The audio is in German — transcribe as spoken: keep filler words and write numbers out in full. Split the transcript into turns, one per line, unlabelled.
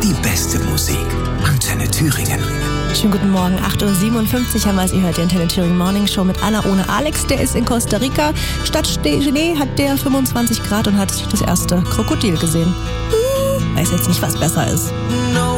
Die beste Musik. Antenne Thüringen.
Schönen guten Morgen, acht Uhr siebenundfünfzig haben wir es. Ihr hört die Antenne Thüringen Morning Show mit Anna ohne Alex. Der ist in Costa Rica. Statt Schnee hat der fünfundzwanzig Grad und hat das erste Krokodil gesehen. Weiß jetzt nicht, was besser ist.
No